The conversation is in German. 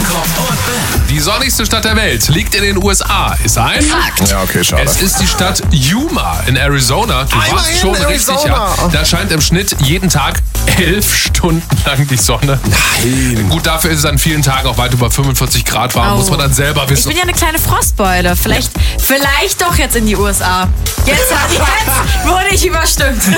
Steinkoff und Ben. Die sonnigste Stadt der Welt liegt in den USA. Ist ein Fakt. Ja, okay, schade. Es ist die Stadt Yuma in Arizona. Du warst Immerhin schon Arizona. richtig, ja. Da scheint im Schnitt jeden Tag 11 Stunden lang die Sonne. Nein. Gut, dafür ist es an vielen Tagen auch weit über 45 Grad warm. Au. Muss man dann selber Ich wissen. bin ja eine kleine Frostbeule. Vielleicht doch jetzt in die USA. Jetzt wurde ich überstimmt.